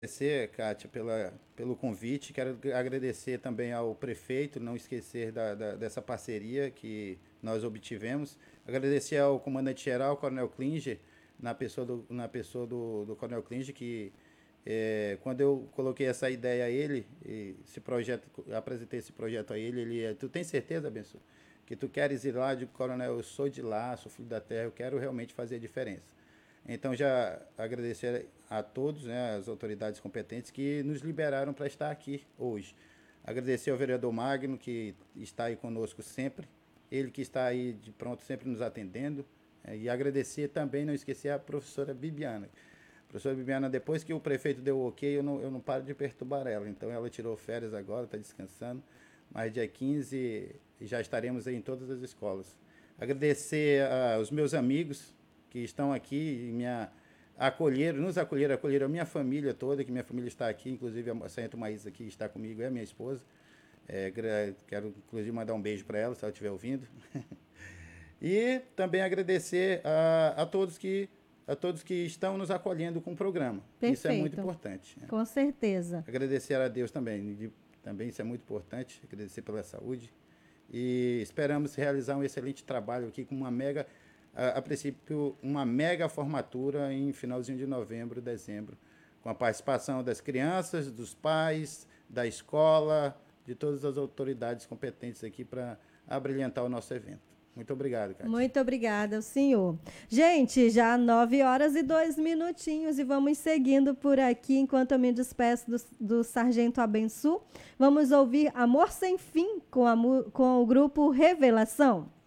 Agradecer, Kátia, pelo convite. Quero agradecer também ao prefeito, não esquecer dessa parceria que nós obtivemos. Agradecer ao comandante-geral, Coronel Klinger, na pessoa do Coronel Klinger, que quando eu coloquei essa ideia a ele, esse projeto, apresentei esse projeto a ele, tu tem certeza, Benção, que tu queres ir lá? De Coronel, eu sou de lá, sou filho da terra, eu quero realmente fazer a diferença. Então, já agradecer a todos, né, as autoridades competentes que nos liberaram para estar aqui hoje. Agradecer ao vereador Magno, que está aí conosco sempre, ele que está aí de pronto sempre nos atendendo, e agradecer também, não esquecer, a professora Bibiana. A professora Bibiana, depois que o prefeito deu o ok, eu não paro de perturbar ela. Então, ela tirou férias agora, está descansando, mas dia 15 já estaremos aí em todas as escolas. Agradecer aos meus amigos que estão aqui e acolheram a minha família toda, que minha família está aqui, inclusive a Sargento Maísa aqui está comigo, é minha esposa. Quero, inclusive, mandar um beijo para ela, se ela estiver ouvindo. E também agradecer a todos que estão nos acolhendo com o programa. Perfeito. Isso é muito importante. Com certeza. Agradecer a Deus também. Também isso é muito importante, agradecer pela saúde. E esperamos realizar um excelente trabalho aqui com a princípio, uma mega formatura em finalzinho de novembro, dezembro, com a participação das crianças, dos pais, da escola, de todas as autoridades competentes aqui para abrilhantar o nosso evento. Muito obrigado, Cátia. Muito obrigada ao senhor. Gente, já 9 horas e 2 minutinhos e vamos seguindo por aqui enquanto eu me despeço do Sargento Abençu. Vamos ouvir Amor Sem Fim com o grupo Revelação.